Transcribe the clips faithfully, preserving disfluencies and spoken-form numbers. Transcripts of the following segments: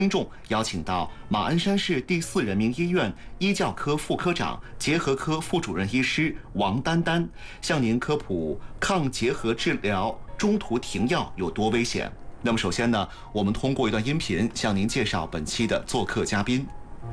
听众邀请到马鞍山市第四人民医院医教科副科长、结核科副主任医师王丹丹，向您科普抗结核治疗中途停药有多危险。那么首先呢，我们通过一段音频向您介绍本期的做客嘉宾。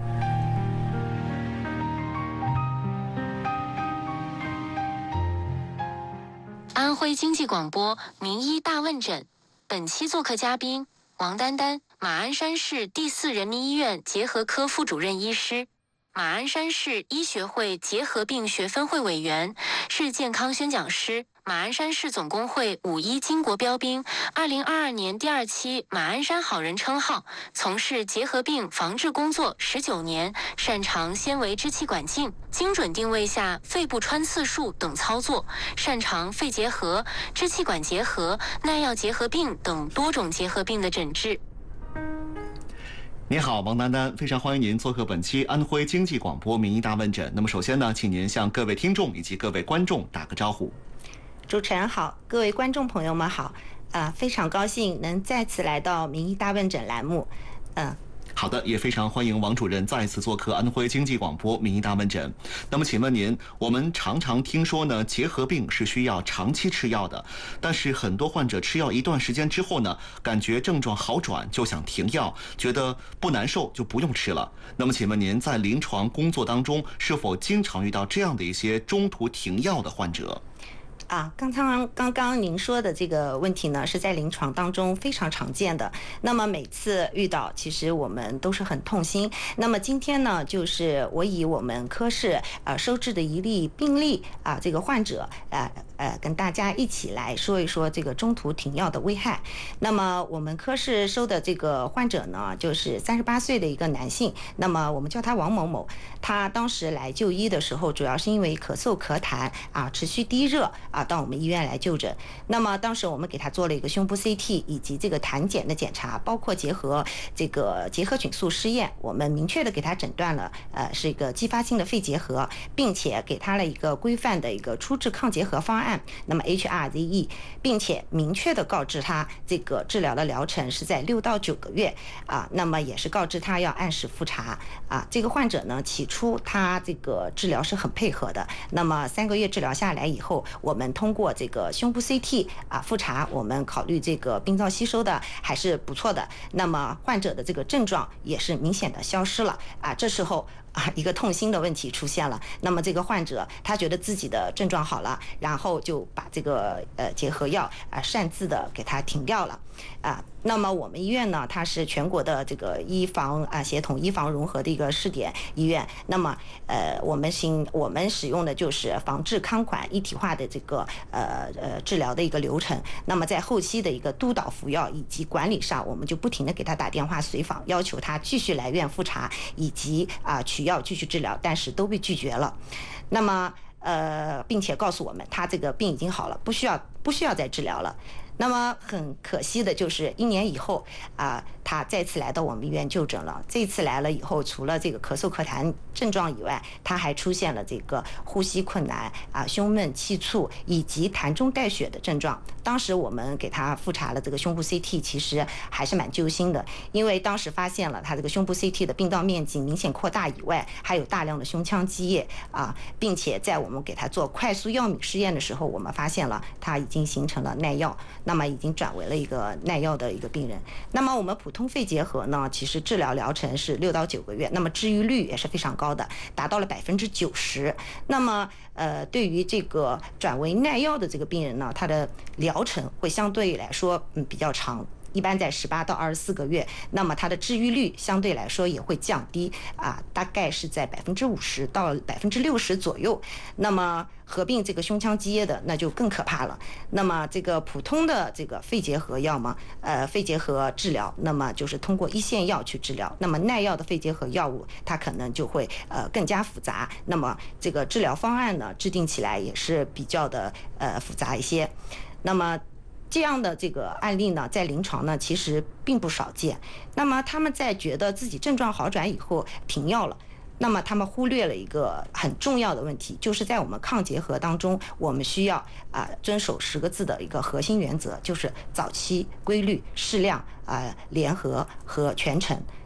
安徽经济广播名医大问诊，本期做客嘉宾王丹丹，马鞍山市第四人民医院结核科副主任医师，马鞍山市医学会结核病学分会委员，市健康宣讲师，马鞍山市总工会五一金国标兵，二零二二年第二期马鞍山好人称号，从事结核病防治工作十九年，擅长纤维支气管镜、精准定位下肺部穿刺术等操作，擅长肺结核、支气管结核、耐药结核病等多种结核病的诊治。 你好，王丹丹，非常欢迎您做客本期安徽经济广播名医大问诊。那么首先呢，请您向各位听众以及各位观众打个招呼。 主持人好，各位观众朋友们好，啊、呃，非常高兴能再次来到名医大问诊栏目，嗯、呃。 好的，也非常欢迎王主任再次做客安徽经济广播名医大问诊。那么请问您，我们常常听说呢，结核病是需要长期吃药的，但是很多患者吃药一段时间之后呢，感觉症状好转就想停药，觉得不难受就不用吃了。那么请问您在临床工作当中是否经常遇到这样的一些中途停药的患者？ 啊，刚刚刚刚您说的这个问题呢，是在临床当中非常常见的。那么每次遇到，其实我们都是很痛心。那么今天呢，就是我以我们科室呃收治的一例病例啊，这个患者呃呃跟大家一起来说一说这个中途停药的危害。那么我们科室收的这个患者呢，就是三十八岁的一个男性，那么我们叫他王某某。他当时来就医的时候，主要是因为咳嗽咳痰啊，持续低热啊。啊，到我们医院来就诊。那么当时我们给他做了一个胸部 C T 以及这个痰检的检查，包括结合这个结核菌素试验，我们明确的给他诊断了，呃，是一个继发性的肺结核，并且给他了一个规范的一个初治抗结核方案，那么 H R Z E， 并且明确的告知他这个治疗的疗程是在六到九个月啊，那么也是告知他要按时复查啊。这个患者呢，起初他这个治疗是很配合的，那么三个月治疗下来以后，我们通过这个胸部 C T 啊复查，我们考虑这个病灶吸收的还是不错的，那么患者的这个症状也是明显的消失了啊。这时候啊，一个痛心的问题出现了。那么这个患者他觉得自己的症状好了，然后就把这个呃结核药啊擅自的给他停掉了啊。那么我们医院呢，它是全国的这个医防啊协同医防融合的一个试点医院。那么呃我们行我们使用的就是防治康管一体化的这个呃呃治疗的一个流程。那么在后期的一个督导服药以及管理上，我们就不停的给他打电话随访，要求他继续来院复查以及啊取药继续治疗，但是都被拒绝了。那么呃并且告诉我们他这个病已经好了，不需要不需要再治疗了。那么很可惜的就是一年以后啊，他再次来到我们医院就诊了。这次来了以后，除了这个咳嗽咳痰症状以外，他还出现了这个呼吸困难啊、胸闷气促以及痰中带血的症状。当时我们给他复查了这个胸部 C T， 其实还是蛮揪心的，因为当时发现了他这个胸部 C T 的病灶面积明显扩大以外，还有大量的胸腔积液啊，并且在我们给他做快速药敏试验的时候，我们发现了他已经形成了耐药。那么已经转为了一个耐药的一个病人。那么我们普通肺结核呢，其实治疗疗程是六到九个月，那么治愈率也是非常高的，达到了百分之九十。那么呃，对于这个转为耐药的这个病人呢，他的疗程会相对来说嗯比较长。一般在十八到二十四个月，那么它的治愈率相对来说也会降低啊，大概是在百分之五十到百分之六十左右。那么合并这个胸腔积液的，那就更可怕了。那么这个普通的这个肺结核药嘛，呃，肺结核治疗，那么就是通过一线药去治疗。那么耐药的肺结核药物，它可能就会呃更加复杂。那么这个治疗方案呢，制定起来也是比较的呃复杂一些。那么这样的这个案例呢，在临床呢其实并不少见。那么他们在觉得自己症状好转以后停药了，那么他们忽略了一个很重要的问题，就是在我们抗结核当中，我们需要啊、呃、遵守十个字的一个核心原则，就是早期、规律、适量啊、呃、联合和全程。